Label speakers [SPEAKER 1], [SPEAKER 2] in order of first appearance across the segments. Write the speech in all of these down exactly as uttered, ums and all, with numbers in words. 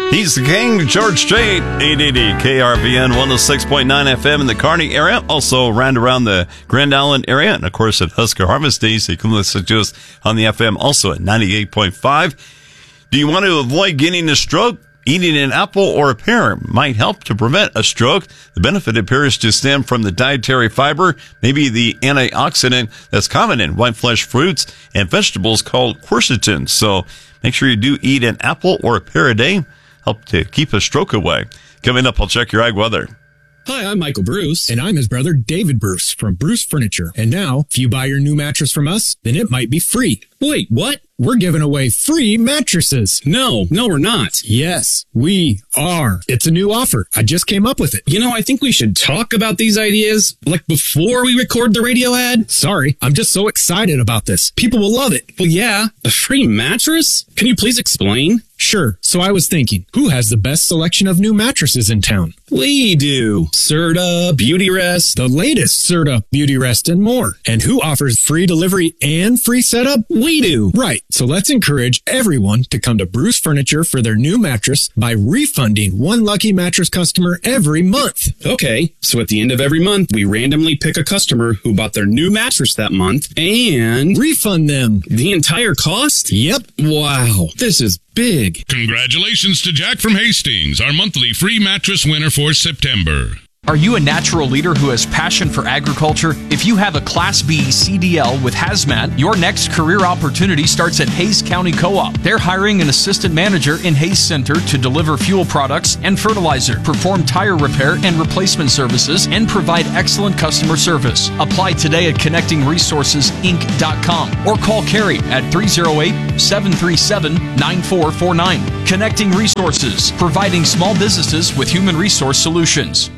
[SPEAKER 1] He's the king, George Strait, eight eighty K R V N, one oh six point nine F M in the Kearney area, also around around the Grand Island area, and of course at Husker Harvest Days, you can listen to us on the F M also at ninety-eight point five. Do you want to avoid getting a stroke? Eating an apple or a pear might help to prevent a stroke. The benefit appears to stem from the dietary fiber, maybe the antioxidant that's common in white flesh fruits and vegetables called quercetin. So make sure you do eat an apple or a pear a day. Help to keep a stroke away. Coming up, I'll check your ag weather.
[SPEAKER 2] Hi, I'm Michael Bruce.
[SPEAKER 3] And I'm his brother, David Bruce, from Bruce Furniture. And now, if you buy your new mattress from us, then it might be free.
[SPEAKER 2] Wait, what?
[SPEAKER 3] We're giving away free mattresses.
[SPEAKER 2] No, no, we're not.
[SPEAKER 3] Yes, we are. It's a new offer. I just came up with it.
[SPEAKER 2] You know, I think we should talk about these ideas, like before we record the radio ad.
[SPEAKER 3] Sorry, I'm just so excited about this. People will love it.
[SPEAKER 2] Well, yeah, a free mattress? Can you please explain?
[SPEAKER 3] Sure. So I was thinking, who has the best selection of new mattresses in town?
[SPEAKER 2] We do. Serta, Beautyrest,
[SPEAKER 3] the latest Serta, Beautyrest, and more. And who offers free delivery and free setup?
[SPEAKER 2] We do.
[SPEAKER 3] Right. So let's encourage everyone to come to Bruce Furniture for their new mattress by refunding one lucky mattress customer every month.
[SPEAKER 2] Okay. So at the end of every month, we randomly pick a customer who bought their new mattress that month and
[SPEAKER 3] refund them
[SPEAKER 2] the entire cost?
[SPEAKER 3] Yep.
[SPEAKER 2] Wow. This is big.
[SPEAKER 4] Congratulations to Jack from Hastings, our monthly free mattress winner for September.
[SPEAKER 5] Are you a natural leader who has passion for agriculture? If you have a Class B C D L with Hazmat, your next career opportunity starts at Hays County Co-op. They're hiring an assistant manager in Hays Center to deliver fuel products and fertilizer, perform tire repair and replacement services, and provide excellent customer service. Apply today at connecting resources inc dot com or call Carrie at three oh eight, seven three seven, nine four four nine. Connecting Resources, providing small businesses with human resource solutions.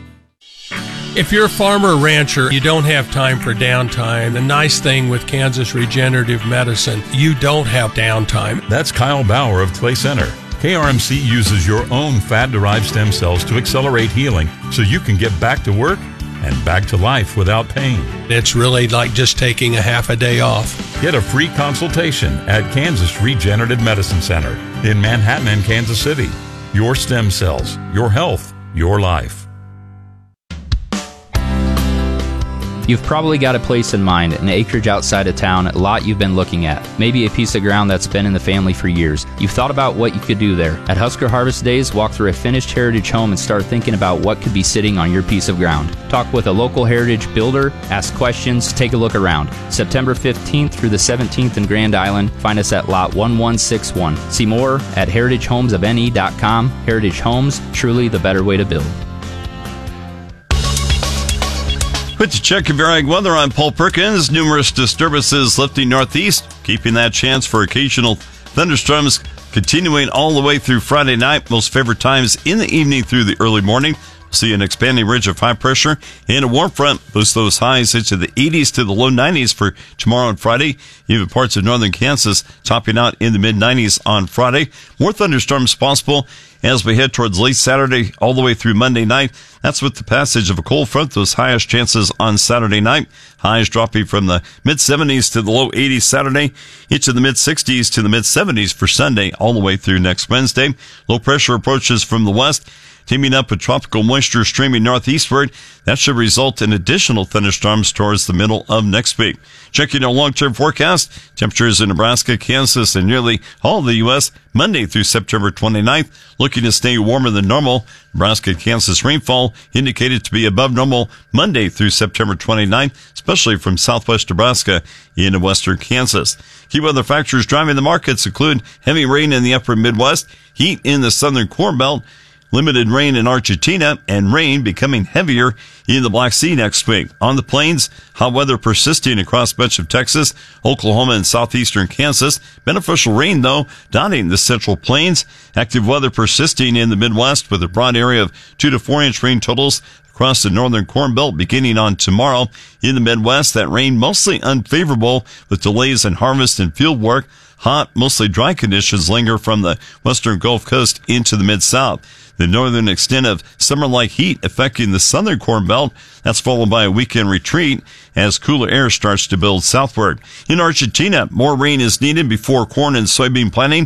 [SPEAKER 6] If you're a farmer or rancher, you don't have time for downtime. The nice thing with Kansas Regenerative Medicine, you don't have downtime.
[SPEAKER 7] That's Kyle Bauer of Clay Center. K R M C uses your own fat-derived stem cells to accelerate healing so you can get back to work and back to life without pain.
[SPEAKER 6] It's really like just taking a half a day off.
[SPEAKER 7] Get a free consultation at Kansas Regenerative Medicine Center in Manhattan and Kansas City. Your stem cells, your health, your life.
[SPEAKER 8] You've probably got a place in mind, an acreage outside of town, a lot you've been looking at, maybe a piece of ground that's been in the family for years. You've thought about what you could do there. At Husker Harvest Days, walk through a finished heritage home and start thinking about what could be sitting on your piece of ground. Talk with a local heritage builder, ask questions, take a look around. September fifteenth through the seventeenth in Grand Island, find us at lot one one six one. See more at heritage homes of n e dot com. Heritage Homes, truly the better way to build.
[SPEAKER 1] With the check of your ag weather, I'm Paul Perkins. Numerous disturbances lifting northeast, keeping that chance for occasional thunderstorms continuing all the way through Friday night. Most favored times in the evening through the early morning. See an expanding ridge of high pressure and a warm front boost those highs into the eighties to the low nineties for tomorrow and Friday. Even parts of northern Kansas topping out in the mid nineties on Friday. More thunderstorms possible as we head towards late Saturday all the way through Monday night. That's with the passage of a cold front, those highest chances on Saturday night. Highs dropping from the mid seventies to the low eighties Saturday, into the mid sixties to the mid seventies for Sunday, all the way through next Wednesday. Low pressure approaches from the west, teaming up with tropical moisture streaming northeastward. That should result in additional thunderstorms towards the middle of next week. Checking our long-term forecast, temperatures in Nebraska, Kansas, and nearly all of the U S Monday through September twenty-ninth, looking to stay warmer than normal. Nebraska, Kansas rainfall indicated to be above normal Monday through September twenty-ninth, especially from southwest Nebraska into western Kansas. Key weather factors driving the markets include heavy rain in the upper Midwest, heat in the southern Corn Belt, limited rain in Argentina, and rain becoming heavier in the Black Sea next week. On the plains, hot weather persisting across much of Texas, Oklahoma, and southeastern Kansas. Beneficial rain, though, dotting the central plains. Active weather persisting in the Midwest with a broad area of two to four inch rain totals across the northern Corn Belt beginning on tomorrow. In the Midwest, that rain mostly unfavorable with delays in harvest and field work. Hot, mostly dry conditions linger from the western Gulf Coast into the Mid-South. The northern extent of summer-like heat affecting the southern Corn Belt. That's followed by a weekend retreat as cooler air starts to build southward. In Argentina, more rain is needed before corn and soybean planting.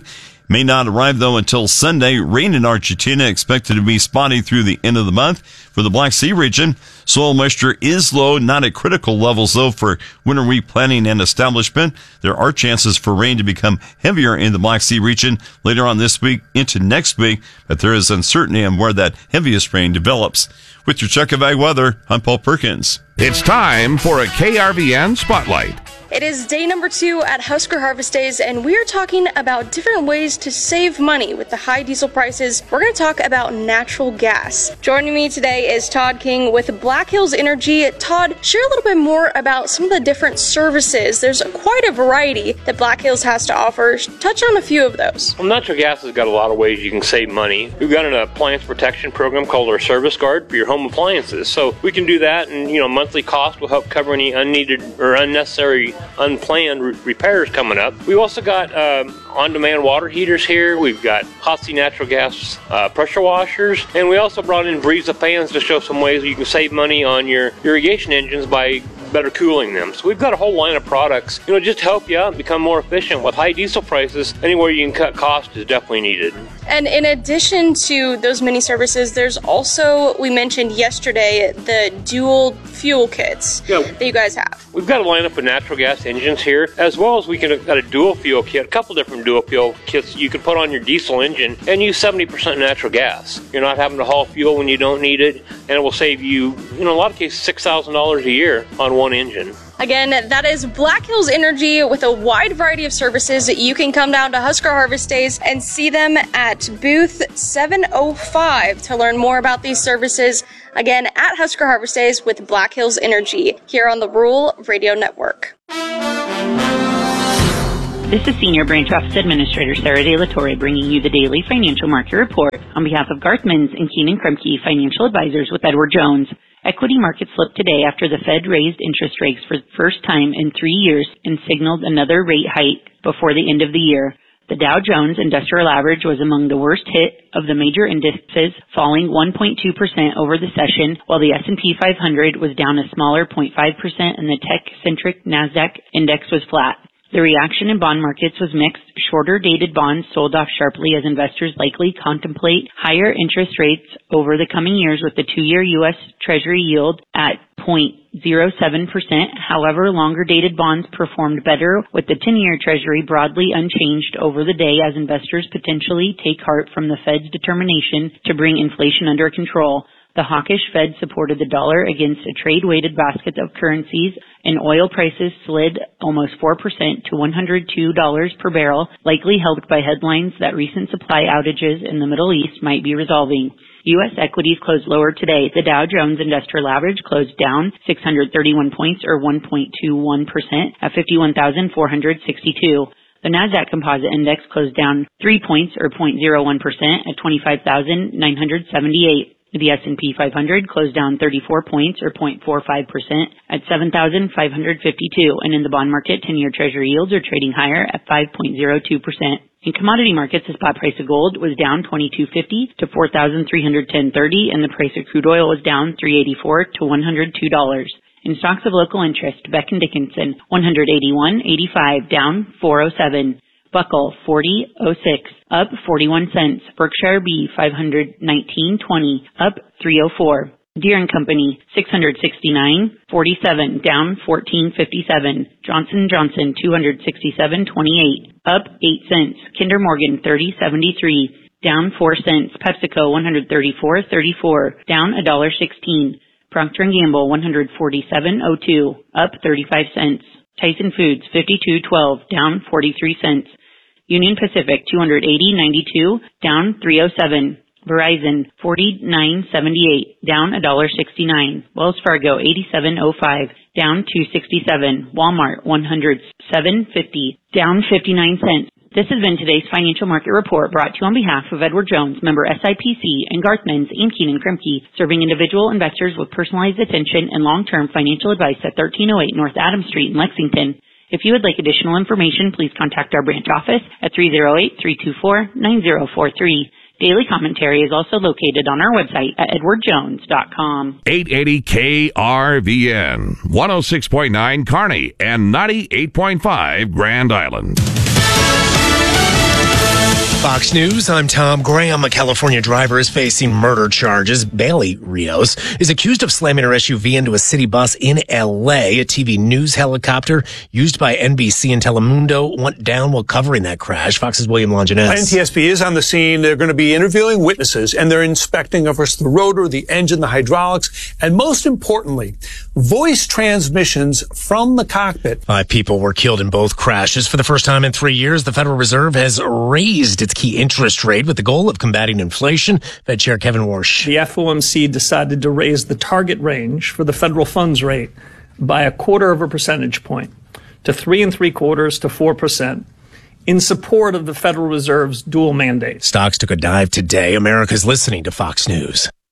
[SPEAKER 1] may not arrive, though, until Sunday. Rain in Argentina expected to be spotty through the end of the month. For the Black Sea region, soil moisture is low, not at critical levels, though, for winter wheat planting and establishment. There are chances for rain to become heavier in the Black Sea region later on this week into next week, but there is uncertainty on where that heaviest rain develops. With your check of ag weather, I'm Paul Perkins.
[SPEAKER 9] It's time for a K R V N Spotlight.
[SPEAKER 10] It is day number two at Husker Harvest Days, and we are talking about different ways to save money with the high diesel prices. We're going to talk about natural gas. Joining me today is Todd King with Black Hills Energy. Todd, share a little bit more about some of the different services. There's quite a variety that Black Hills has to offer. Touch on a few of those.
[SPEAKER 11] Well, natural gas has got a lot of ways you can save money. We've got an appliance protection program called our Service Guard for your home appliances. So we can do that, and you know, monthly cost will help cover any unneeded or unnecessary unplanned re- repairs coming up. We've also got um, on-demand water heaters here. We've got Hot-C natural gas uh, pressure washers, and we also brought in Breeza fans to show some ways you can save money on your irrigation engines by better cooling them. So we've got a whole line of products, you know, just to help you out and become more efficient. With high diesel prices, anywhere you can cut cost is definitely needed.
[SPEAKER 10] And in addition to those many services, there's also, we mentioned yesterday, the dual fuel kits yeah. that you guys have.
[SPEAKER 11] We've got a lineup of natural gas engines here, as well as we can got a dual fuel kit, a couple different dual fuel kits you can put on your diesel engine and use seventy percent natural gas. You're not having to haul fuel when you don't need it, and it will save you, you know, in a lot of cases, six thousand dollars a year on one engine.
[SPEAKER 10] Again, that is Black Hills Energy with a wide variety of services. You can come down to Husker Harvest Days and see them at booth seven oh five to learn more about these services. Again, at Husker Harvest Days with Black Hills Energy here on the Rural Radio Network.
[SPEAKER 12] This is Senior Branch Office Administrator Sarah De La Torre bringing you the daily financial market report on behalf of Garth Mins and Keenan Kremke Financial Advisors with Edward Jones. Equity markets slipped today after the Fed raised interest rates for the first time in three years and signaled another rate hike before the end of the year. The Dow Jones Industrial Average was among the worst hit of the major indices, falling one point two percent over the session, while the S and P five hundred was down a smaller zero point five percent and the tech-centric NASDAQ index was flat. The reaction in bond markets was mixed. Shorter-dated bonds sold off sharply as investors likely contemplate higher interest rates over the coming years, with the two-year U S Treasury yield at zero point zero seven percent. However, longer-dated bonds performed better, with the ten-year Treasury broadly unchanged over the day as investors potentially take heart from the Fed's determination to bring inflation under control. The hawkish Fed supported the dollar against a trade-weighted basket of currencies, and oil prices slid almost four percent to one hundred two dollars per barrel, likely helped by headlines that recent supply outages in the Middle East might be resolving. U S equities closed lower today. The Dow Jones Industrial Average closed down six hundred thirty-one points, or one point two one percent, at fifty-one thousand four hundred sixty-two. The NASDAQ Composite Index closed down three points, or zero point zero one percent, at twenty-five thousand nine hundred seventy-eight. The S and P five hundred closed down thirty-four points, or zero point four five percent, at seven thousand five hundred fifty-two. And in the bond market, ten-year Treasury yields are trading higher at five point zero two percent. In commodity markets, the spot price of gold was down twenty-two fifty to four thousand three hundred ten thirty, and the price of crude oil was down three eighty-four to one hundred two dollars. In stocks of local interest, Becton Dickinson one eighty-one eighty-five, down four oh seven. Buckle forty oh six, up forty-one cents. Berkshire B five nineteen twenty, up three oh four. Deere and Company six sixty-nine forty-seven, down fourteen fifty-seven. Johnson Johnson two sixty-seven twenty-eight, up eight cents. Kinder Morgan thirty seventy-three, down four cents. PepsiCo one thirty-four thirty-four, down one dollar sixteen. Procter and Gamble one forty-seven oh two, up thirty-five cents. Tyson Foods fifty-two twelve, down forty-three cents. Union Pacific two eighty ninety-two, down three oh seven. Verizon forty-nine seventy-eight, down one dollar sixty-nine. Wells Fargo eighty-seven oh five, down two sixty-seven. Walmart one hundred seven fifty, down fifty-nine cents. This has been today's financial market report, brought to you on behalf of Edward Jones, member S I P C, and Garth Mins and Keenan Kremke, serving individual investors with personalized attention and long-term financial advice at thirteen oh eight North Adams Street in Lexington. If you would like additional information, please contact our branch office at three oh eight, three two four, nine oh four three. Daily commentary is also located on our website at edward jones dot com.
[SPEAKER 9] eight eighty K R V N, one oh six point nine Kearney, and ninety-eight point five Grand Island.
[SPEAKER 3] Fox News, I'm Tom Graham. A California driver is facing murder charges. Bailey Rios is accused of slamming her S U V into a city bus in L A. A T V news helicopter used by N B C and Telemundo went down while covering that crash. Fox's William Longinus.
[SPEAKER 13] N T S B is on the scene. They're going to be interviewing witnesses, and they're inspecting, of course, the rotor, the engine, the hydraulics, and most importantly, voice transmissions from the cockpit.
[SPEAKER 3] Five people were killed in both crashes. For the first time in three years, the Federal Reserve has raised its key interest rate with the goal of combating inflation. Fed Chair Kevin Warsh.
[SPEAKER 14] The F O M C decided to raise the target range for the federal funds rate by a quarter of a percentage point to three and three quarters to four percent in support of the Federal Reserve's dual mandate.
[SPEAKER 3] Stocks took a dive today. America's listening to Fox News.